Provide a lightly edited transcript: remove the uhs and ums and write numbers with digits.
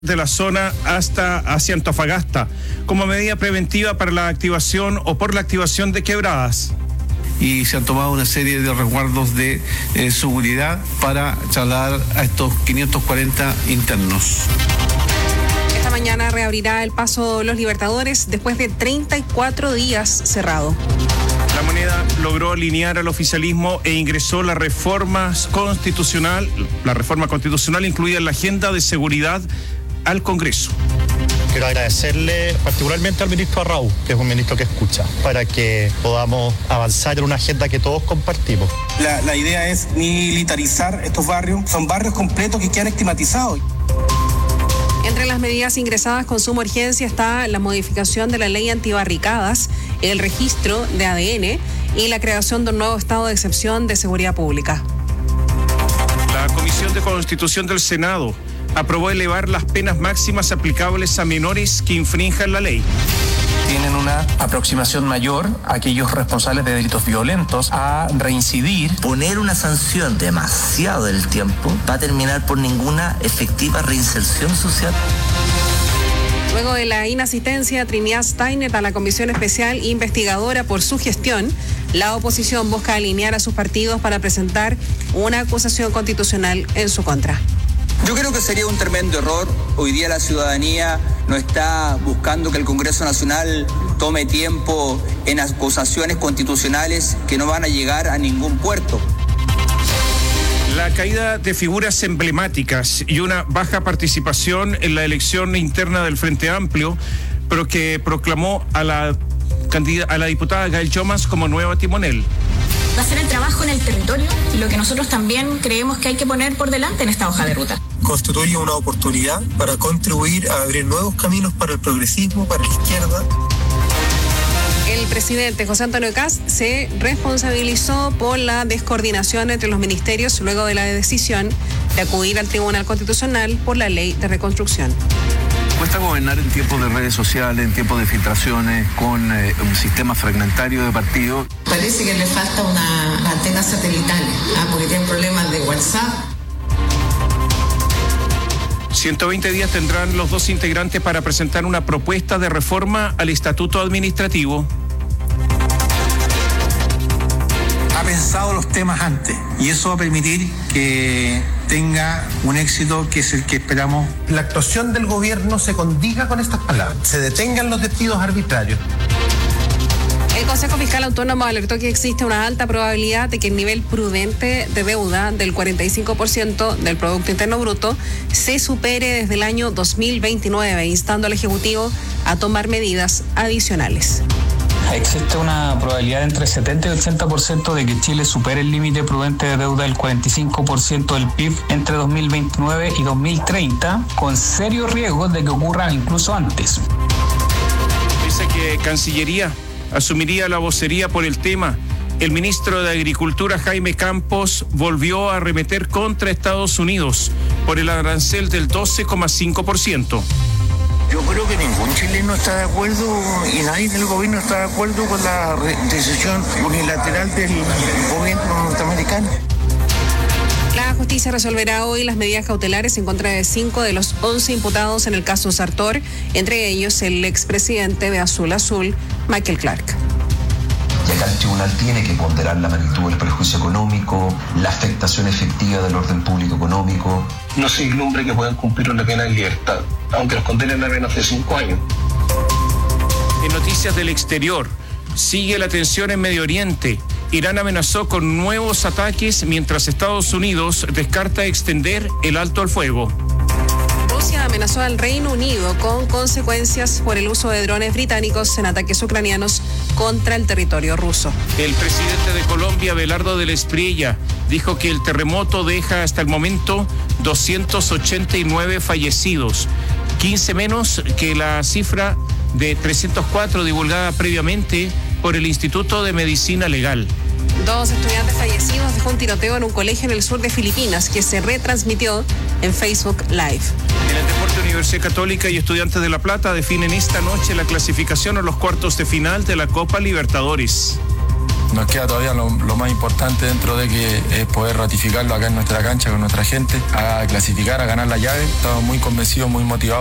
de la zona hacia Antofagasta, como medida preventiva para la activación o por la activación de quebradas. Y se han tomado una serie de resguardos de seguridad para trasladar a estos 540 internos. Esta mañana reabrirá el Paso Los Libertadores después de 34 días cerrado. La Moneda logró alinear al oficialismo e ingresó la reforma constitucional incluida en la agenda de seguridad al Congreso. Quiero agradecerle particularmente al ministro Arrau, que es un ministro que escucha, para que podamos avanzar en una agenda que todos compartimos. La idea es militarizar estos barrios. Son barrios completos que quedan estigmatizados. Entre las medidas ingresadas con suma urgencia está la modificación de la ley antibarricadas, el registro de ADN y la creación de un nuevo estado de excepción de seguridad pública. La Comisión de Constitución del Senado aprobó elevar las penas máximas aplicables a menores que infrinjan la ley. Tienen una aproximación mayor a aquellos responsables de delitos violentos a reincidir. Poner una sanción demasiado del tiempo va a terminar por ninguna efectiva reinserción social. Luego de la inasistencia de Trinidad Steiner a la Comisión Especial Investigadora por su gestión, la oposición busca alinear a sus partidos para presentar una acusación constitucional en su contra. Yo creo que sería un tremendo error. Hoy día la ciudadanía no está buscando que el Congreso Nacional tome tiempo en acusaciones constitucionales que no van a llegar a ningún puerto. La caída de figuras emblemáticas y una baja participación en la elección interna del Frente Amplio, pero que proclamó a la diputada Gail Yomas como nueva timonel. Va a ser el trabajo en el territorio, lo que nosotros también creemos que hay que poner por delante en esta hoja de ruta. Constituye una oportunidad para contribuir a abrir nuevos caminos para el progresismo, para la izquierda. El presidente José Antonio Kast se responsabilizó por la descoordinación entre los ministerios luego de la decisión de acudir al Tribunal Constitucional por la Ley de Reconstrucción. Cuesta gobernar en tiempos de redes sociales, en tiempos de filtraciones, con un sistema fragmentario de partidos. Parece que le falta una antena satelital, porque tienen problemas de WhatsApp. 120 días tendrán los dos integrantes para presentar una propuesta de reforma al estatuto administrativo. Ha pensado los temas antes y eso va a permitir que tenga un éxito que es el que esperamos. La actuación del gobierno se condiga con estas palabras, se detengan los despidos arbitrarios. El Consejo Fiscal Autónomo alertó que existe una alta probabilidad de que el nivel prudente de deuda del 45% del Producto Interno Bruto se supere desde el año 2029, instando al Ejecutivo a tomar medidas adicionales. Existe una probabilidad de entre 70 y 80% de que Chile supere el límite prudente de deuda del 45% del PIB entre 2029 y 2030, con serios riesgos de que ocurra incluso antes. Dice que Cancillería asumiría la vocería por el tema. El ministro de Agricultura, Jaime Campos, volvió a arremeter contra Estados Unidos por el arancel del 12,5%. Yo creo que ningún chileno está de acuerdo y nadie del gobierno está de acuerdo con la decisión unilateral del gobierno norteamericano. La justicia resolverá hoy las medidas cautelares en contra de 5 de los 11 imputados en el caso Sartor, entre ellos el expresidente de Azul Azul, Michael Clark. Y acá el tribunal tiene que ponderar la magnitud del perjuicio económico, la afectación efectiva del orden público económico. No se vislumbre que puedan cumplir una pena en libertad, aunque los condenen a menos de 5 años. En noticias del exterior, sigue la tensión en Medio Oriente. Irán amenazó con nuevos ataques mientras Estados Unidos descarta extender el alto al fuego. Rusia amenazó al Reino Unido con consecuencias por el uso de drones británicos en ataques ucranianos contra el territorio ruso. El presidente de Colombia, Abelardo del Espriella, dijo que el terremoto deja hasta el momento 289 fallecidos, 15 menos que la cifra de 304 divulgada previamente por el Instituto de Medicina Legal. 2 estudiantes fallecidos dejó un tiroteo en un colegio en el sur de Filipinas que se retransmitió en Facebook Live. En el deporte, Universidad Católica y Estudiantes de La Plata definen esta noche la clasificación a los cuartos de final de la Copa Libertadores. Nos queda todavía lo más importante dentro de que es poder ratificarlo acá en nuestra cancha con nuestra gente, a clasificar, a ganar la llave. Estamos muy convencidos, muy motivados